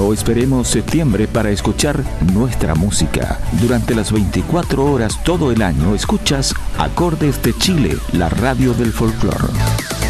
No esperemos septiembre para escuchar nuestra música. Durante las 24 horas todo el año escuchas Acordes de Chile, la radio del folclore.